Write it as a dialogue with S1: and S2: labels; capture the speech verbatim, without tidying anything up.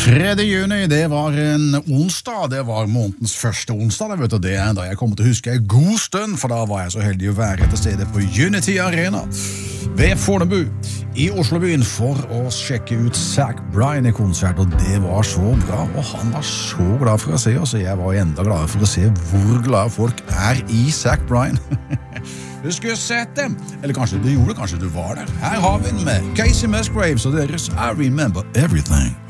S1: tredje juni, det var en onsdag, det var månedens første onsdag, det, vet du, det er da jeg kommer til å huske en god stund, for da var jeg så heldig å være til stede på Unity Arena ved Fornebu i Oslobyen for å sjekke ut Zach Bryan i konsert, og det var så bra, og han var så glad for å se oss, og jeg var enda glad for å se hvor glad folk er i Zach Bryan. Du skulle sett dem, eller kanskje du gjorde, kanskje du var der. Her har vi den med Casey Musgraves og deres I Remember Everything.